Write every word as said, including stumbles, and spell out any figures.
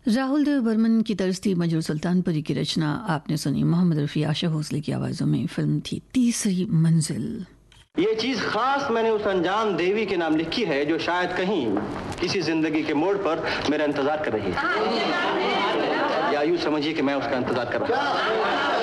राहुल देव बर्मन की तर्ज थी मंजूर सुल्तानपुरी की रचना आपने सुनी मोहम्मद रफ़ी आशा भोसले की आवाज़ों में। फिल्म थी तीसरी मंजिल। ये चीज खास मैंने उस अनजान देवी के नाम लिखी है जो शायद कहीं किसी जिंदगी के मोड़ पर मेरा इंतजार कर रही है, या यूं समझिए कि मैं उसका इंतजार कर रहा हूं।